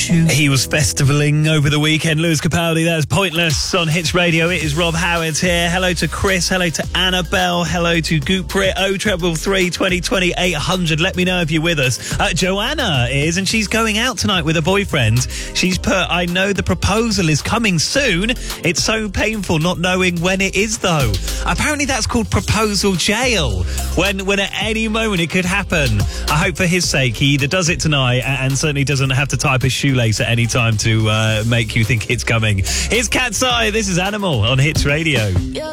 you. He was festivaling over the weekend. Lewis Capaldi, that's Pointless on Hits Radio. It is Rob Howard here. Hello to Chris. Hello to Annabelle. Hello to Gooprit. 0333 2020 800. Let me know if you're with us. Joanna is, and she's going out tonight with a boyfriend. She's put, I know the proposal is coming soon. It's so painful not knowing when it is, though. Apparently that's called proposal jail. When at any moment it could happen. I hope for his sake he either does it tonight and certainly doesn't have to type his shoelace at any time to make you think it's coming. Here's Cat's Eye. This is Animal on Hits Radio.